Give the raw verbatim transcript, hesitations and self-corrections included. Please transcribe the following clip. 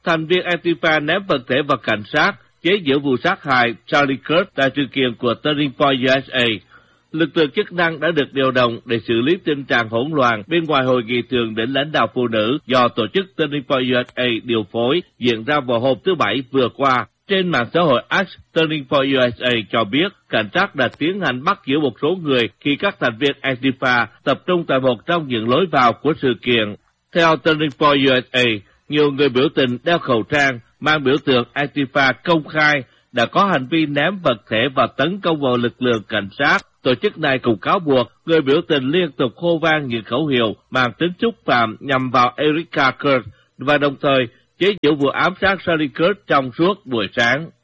thành viên Antifa ném vật thể vào cảnh sát, chế giễu vụ sát hại Charlie Kirk tại sự kiện của Turning Point u ét a. Lực lượng chức năng đã được điều động để xử lý tình trạng hỗn loạn bên ngoài hội nghị thượng đỉnh lãnh đạo phụ nữ do tổ chức Turning Point u ét a điều phối diễn ra vào hôm thứ Bảy vừa qua. Trên mạng xã hội X, Turning Point u ét a cho biết cảnh sát đã tiến hành bắt giữ một số người khi các thành viên Antifa tập trung tại một trong những lối vào của sự kiện. Theo Turning Point u ét a, nhiều người biểu tình đeo khẩu trang, mang biểu tượng Antifa công khai đã có hành vi ném vật thể và tấn công vào lực lượng cảnh sát. Tổ chức này cũng cáo buộc người biểu tình liên tục hô vang những khẩu hiệu mang tính xúc phạm nhằm vào Erika Kirk và đồng thời chế giễu vụ ám sát Charlie Kirk trong suốt buổi sáng.